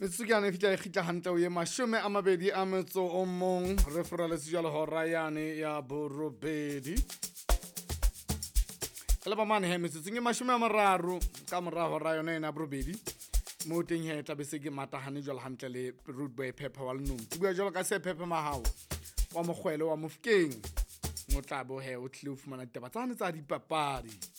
Metsukana fitla khitla hantle o ye mashome a mabedi a metso o mong re fora le sejalo hora yane ya borobedi le ba mane he metsutsung e mashome a mararo ka mora hora yona ena borobedi mo teng he tla be se ke matahane jwalo hantle le root boy pepper wa lenong bua jwalo ka se pepper mahao wa mogwele wa Mofokeng mo tla bo he o tle o fumana taba tsane tsa dipapadi